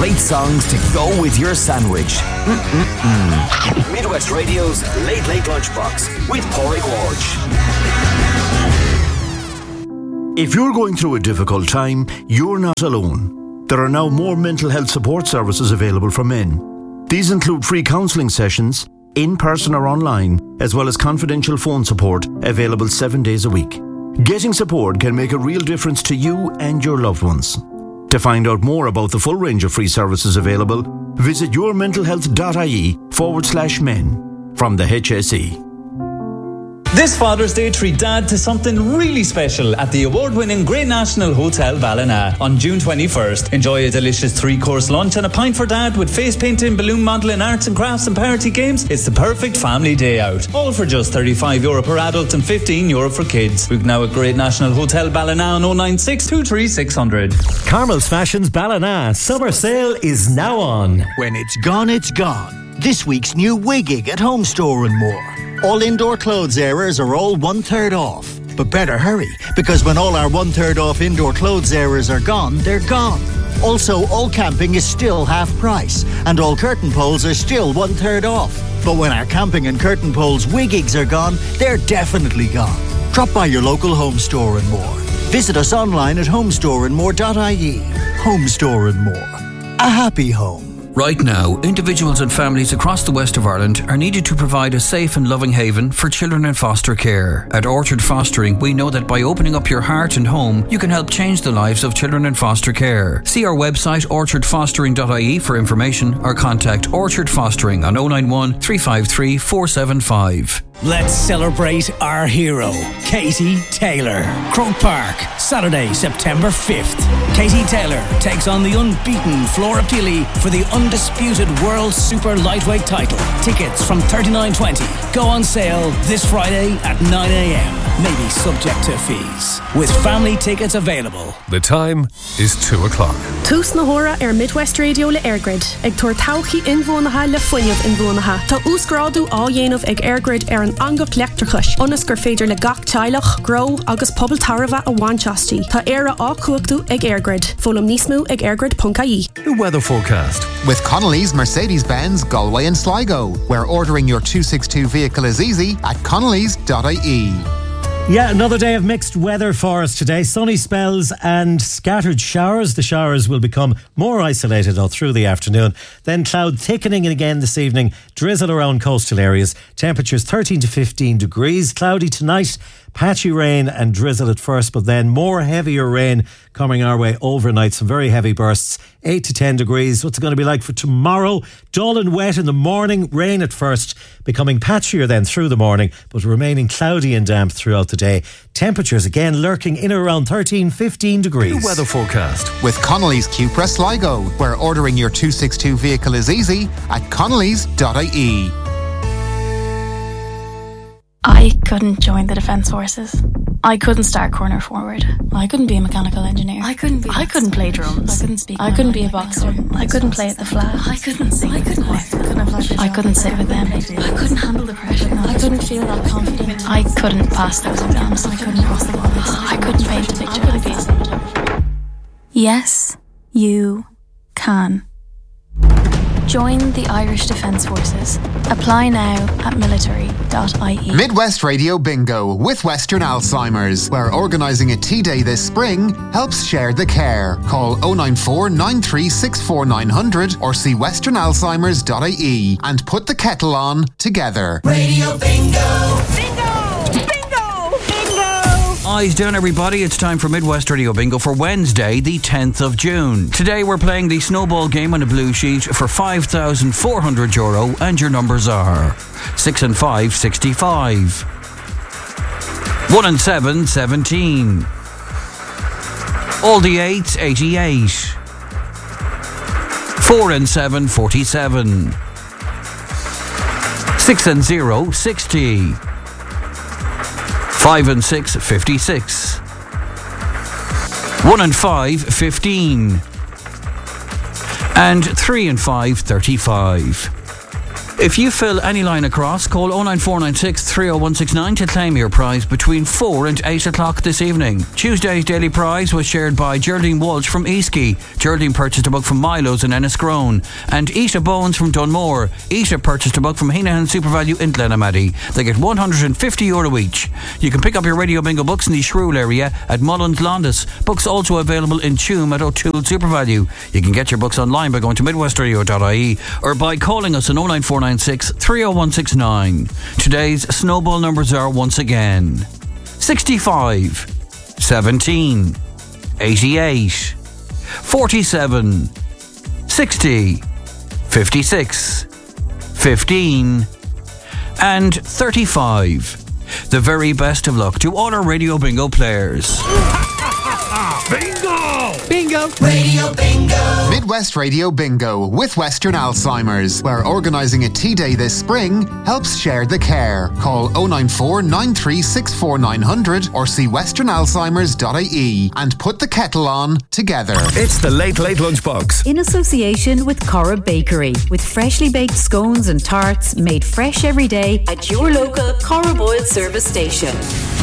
great songs to go with your sandwich. Midwest Radio's Late Late Lunchbox with Pádraig Walsh. If you're going through a difficult time, you're not alone. There are now more mental health support services available for men. These include free counselling sessions, in person or online, as well as confidential phone support available 7 days a week. Getting support can make a real difference to you and your loved ones. To find out more about the full range of free services available, visit yourmentalhealth.ie/men from the HSE. This Father's Day, treat Dad to something really special at the award-winning Great National Hotel Ballina on June 21st. Enjoy a delicious 3-course lunch and a pint for Dad with face painting, balloon modelling, arts and crafts and party games. It's the perfect family day out. All for just €35 per adult and €15 for kids. Book now at Great National Hotel Ballina on 096 23 600. Carmel's Fashions Ballina. Summer sale is now on. When it's gone, it's gone. This week's new Wiggig at Home Store and More. All indoor clothes areas are all 1/3 off. But better hurry, because when all our 1/3 off indoor clothes areas are gone, they're gone. Also, all camping is still half price, and all curtain poles are still 1/3 off. But when our camping and curtain poles Wiggigs are gone, they're definitely gone. Drop by your local Home Store and More. Visit us online at homestoreandmore.ie. Home Store and More. A happy home. Right now, individuals and families across the west of Ireland are needed to provide a safe and loving haven for children in foster care. At Orchard Fostering, we know that by opening up your heart and home, you can help change the lives of children in foster care. See our website orchardfostering.ie for information or contact Orchard Fostering on 091 353 475. Let's celebrate our hero, Katie Taylor. Croke Park, Saturday, September 5th. Katie Taylor takes on the unbeaten Flora Pili for the undisputed World Super Lightweight title. Tickets from $39.20 go on sale this Friday at 9 a.m. Maybe subject to fees. With family tickets available. The time is 2 o'clock. Tús na hora Midwest Radio le Airgrid. Ag tuair tauchi inbhuanacha le foiineh inbhuanacha. Tá úscrádu á dhéanamh ag Airgrid an angach leachtrachas. Onas gur féidir le gach teilech, grow agus pobl tarva a wanchastí. Tá éire á cuachtu ag Airgrid. Fólam nísmú ag airgrid.ie. The weather forecast. With Connolly's Mercedes-Benz Galway and Sligo, where ordering your 262 vehicle is easy at connellys.ie. Yeah, another day of mixed weather for us today. Sunny spells and scattered showers. The showers will become more isolated all through the afternoon. Then cloud thickening again this evening. Drizzle around coastal areas. Temperatures 13 to 15 degrees. Cloudy tonight. Patchy rain and drizzle at first, but then more heavier rain coming our way overnight. Some very heavy bursts. 8 to 10 degrees. What's it going to be like for tomorrow? Dull and wet in the morning. Rain at first, becoming patchier then through the morning, but remaining cloudy and damp throughout the day. Temperatures again lurking in around 13, 15 degrees. The weather forecast. With Connolly's Cupra Sligo, where ordering your 262 vehicle is easy at connellys.ie. I couldn't join the Defence Forces. I couldn't start corner forward. I couldn't be a mechanical engineer. I couldn't play drums. I couldn't speak. I couldn't be a boxer. I couldn't play at the flag. I couldn't sing. I couldn't sit with them. I couldn't handle the pressure. I couldn't feel that confident. I couldn't pass those exams. I couldn't cross the line. I couldn't paint a picture. Yes, you can. Join the Irish Defence Forces. Apply now at military.ie. Midwest Radio Bingo with Western Alzheimer's, where organising a tea day this spring helps share the care. Call 094 9364 900 or see westernalzheimers.ie and put the kettle on together. Radio Bingo! Eyes down, everybody. It's time for Midwest Radio Bingo for Wednesday, the 10th of June. Today we're playing the snowball game on a blue sheet for €5,400, and your numbers are 6 and 5, 65. 1 and 7, 17. All the 8s, 88. 4 and 7, 47. 6 and 0, 60. 5 and 6, 56. 1 and 5, 15. And 3 and 5, 35. If you fill any line across, call 09496 30169 to claim your prize between 4 and 8 o'clock this evening. Tuesday's daily prize was shared by Geraldine Walsh from Eastkey. Geraldine purchased a book from Milo's in Enniscrone. And Ita Bones from Dunmore. Ita purchased a book from Heenahan SuperValue in Glenamaddy. They get €150 each. You can pick up your Radio Bingo books in the Shrewell area at Mullins Londis. Books also available in Tuam at O'Toole SuperValue. You can get your books online by going to midwestradio.ie or by calling us on 09496 30169. Today's snowball numbers are once again 65, 17, 88, 47, 60, 56, 15 and 35. The very best of luck to all our Radio Bingo players. Bingo! Bingo! Radio Bingo! Midwest Radio Bingo with Western Alzheimer's, where organising a tea day this spring helps share the care. Call 094 9364 900 or see westernalzheimers.ie and put the kettle on together. It's the Late Late Lunchbox. In association with Cora Bakery, with freshly baked scones and tarts made fresh every day at your local Cora Boyle service station.